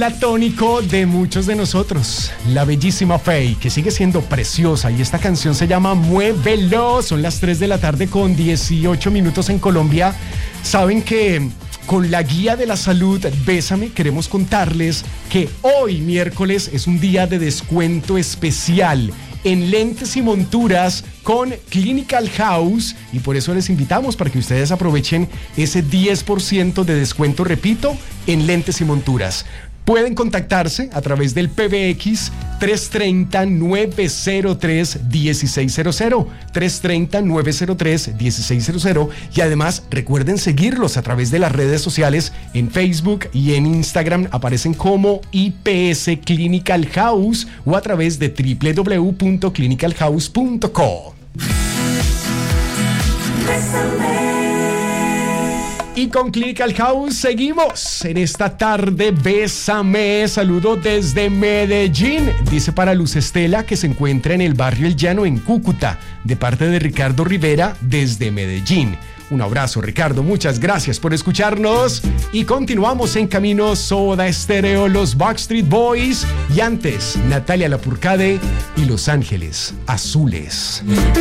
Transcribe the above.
Platónico de muchos de nosotros, la bellísima Faye, que sigue siendo preciosa, y esta canción se llama Muévelo. Son las 3 de la tarde con 18 minutos en Colombia. Saben que con la guía de la salud Bésame queremos contarles que hoy miércoles es un día de descuento especial en lentes y monturas con Clinical House, y por eso les invitamos para que ustedes aprovechen ese 10% de descuento, repito, en lentes y monturas. Pueden contactarse a través del PBX 330-903-1600, 330-903-1600, y además recuerden seguirlos a través de las redes sociales. En Facebook y en Instagram aparecen como IPS Clinical House o a través de www.clinicalhouse.co. Y con Clinical House seguimos en esta tarde. Bésame. Saludo desde Medellín. Dice para Luz Estela, que se encuentra en el barrio El Llano en Cúcuta, de parte de Ricardo Rivera desde Medellín. Un abrazo, Ricardo. Muchas gracias por escucharnos. Y continuamos en camino. Soda Stereo, los Backstreet Boys. Y antes, Natalia Lafourcade y Los Ángeles Azules.